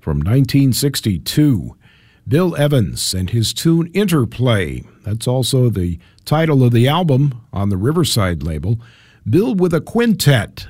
from 1962. Bill Evans and his tune Interplay. That's also the title of the album on the Riverside label. Bill with a quintet